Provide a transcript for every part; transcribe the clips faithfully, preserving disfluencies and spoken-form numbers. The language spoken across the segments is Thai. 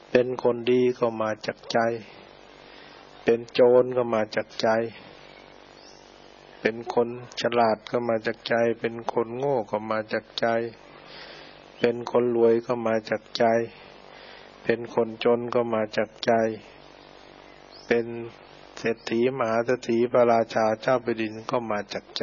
เป็นคนดีก็มาจากใจเป็นโจรก็มาจากใจเป็นคนฉลาดก็มาจากใจเป็นคนโง่ก็มาจากใจเป็นคนรวยก็มาจากใจเป็นคนจนก็มาจากใจเป็นเศรษฐีมหาเศรษฐีพระราชาเจ้าแผ่นดินก็มาจากใจ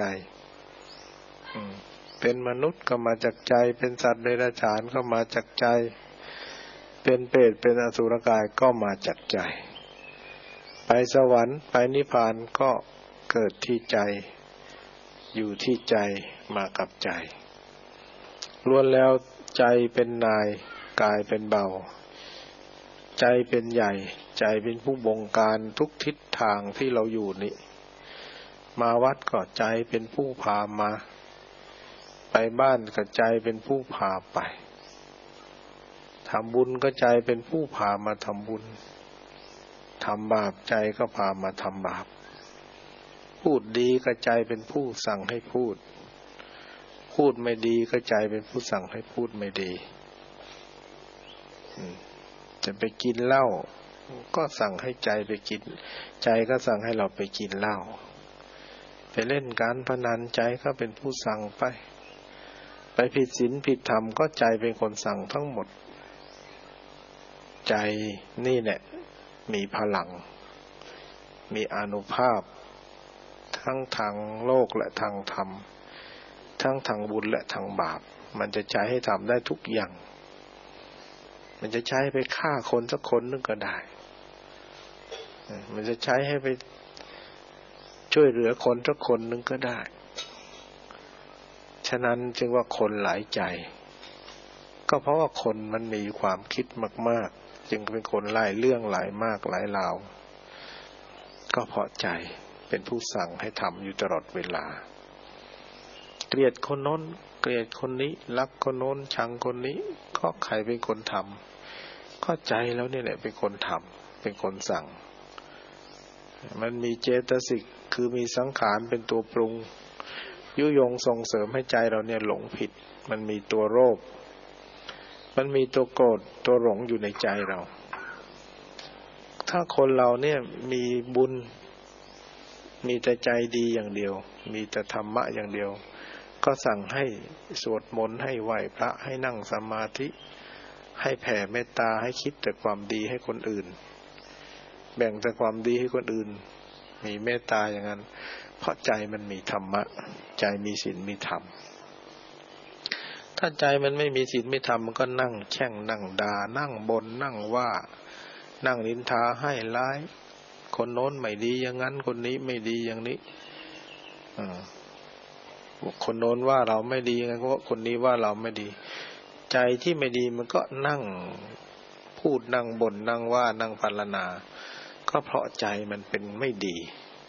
เป็นมนุษย์ก็มาจากใจเป็นสัตว์เดรัจฉานก็มาจากใจเป็นเปรตเป็นอสุรกายก็มาจากใจไปสวรรค์ไปนิพพานก็เกิดที่ใจอยู่ที่ใจมากับใจล้วนแล้วใจเป็นนายกายเป็นเบาใจเป็นใหญ่ใจเป็นผู้บงการทุกทิศทางที่เราอยู่นี้มาวัดก็ใจเป็นผู้พามาไปบ้านก็ใจเป็นผู้พาไปทำบุญก็ใจเป็นผู้พามาทำบุญทำบาปใจก็พามาทำบาปพูดดีก็ใจเป็นผู้สั่งให้พูดพูดไม่ดีก็ใจเป็นผู้สั่งให้พูดไม่ดีจะไปกินเหล้าก็สั่งให้ใจไปกินใจก็สั่งให้เราไปกินเหล้าไปเล่นการพนันใจก็เป็นผู้สั่งไปไปผิดศีลผิดธรรมก็ใจเป็นคนสั่งทั้งหมดใจนี่แหละมีพลังมีอานุภาพทั้งทางโลกและทางธรรมทั้งทางบุญและทางบาปมันจะใช้ให้ทำได้ทุกอย่างมันจะใช้ไปฆ่าคนสักคนนึงก็ได้มันจะใช้ให้ไปช่วยเหลือคนสักคนนึงก็ได้ฉะนั้นจึงว่าคนหลายใจก็เพราะว่าคนมันมีความคิดมากๆจึงเป็นคนหลายเรื่องหลายมากหลายราวก็เพราะใจเป็นผู้สั่งให้ทำอยู่ตลอดเวลาเกลียดคนโน้นเกลียดคนนี้รักคนโน้นชังคนนี้ก็ใครเป็นคนทำก็ใจแล้วนี่แหละเป็นคนทำเป็นคนสั่งมันมีเจตสิกคือมีสังขารเป็นตัวปรุงยุยงส่งเสริมให้ใจเราเนี่ยหลงผิดมันมีตัวโลภมันมีตัวโกรธตัวหลงอยู่ในใจเราถ้าคนเราเนี่ยมีบุญมีแต่ใจดีอย่างเดียวมีแต่ธรรมะอย่างเดียวก็สั่งให้สวดมนต์ให้ไหว้พระให้นั่งสมาธิให้แผ่เมตตาให้คิดแต่ความดีให้คนอื่นแบ่งแต่ความดีให้คนอื่นมีเมตตาอย่างนั้นเพราะใจมันมีธรรมะใจมีศีลมีธรรมถ้าใจมันไม่มีศีลไม่ธรรมมันก็นั่งแช่งนั่งด่านั่งบ่นนั่งว่านั่งนินทาให้ร้ายคนโน้นไม่ดีอย่างนั้นคนนี้ไม่ดีอย่างนี้คนโน้นว่าเราไม่ดีงั้นก็คนนี้ว่าเราไม่ดีใจที่ไม่ดีมันก็นั่งพูดนั่งบ่นนั่งว่านั่งพรรณนาก็เพราะใจมันเป็นไม่ดี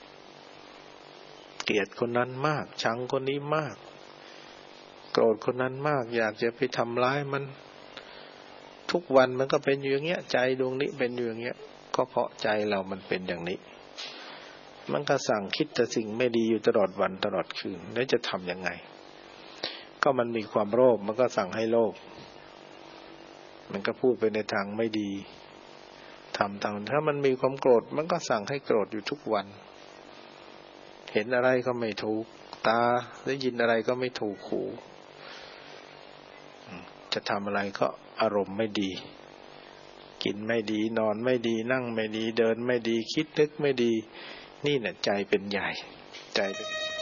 เกลียดคนนั้นมากชังคนนี้มากโกรธคนนั้นมากอยากจะไปทำร้ายมันทุกวันมันก็เป็นอยู่อย่างเงี้ยใจดวงนี้เป็นอยู่อย่างเงี้ยก็เพราะใจเรามันเป็นอย่างนี้มันก็สั่งคิดแต่สิ่งไม่ดีอยู่ตลอดวันตลอดคืนแล้วจะทำยังไงก็มันมีความโลภมันก็สั่งให้โลภมันก็พูดไปในทางไม่ดีทำทางถ้ามันมีความโกรธมันก็สั่งให้โกรธอยู่ทุกวันเห็นอะไรก็ไม่ถูกตาได้ยินอะไรก็ไม่ถูกหูจะทำอะไรก็อารมณ์ไม่ดีกินไม่ดีนอนไม่ดีนั่งไม่ดีเดินไม่ดีคิดนึกไม่ดีนี่น่ะใจเป็นใหญ่ใจเป็น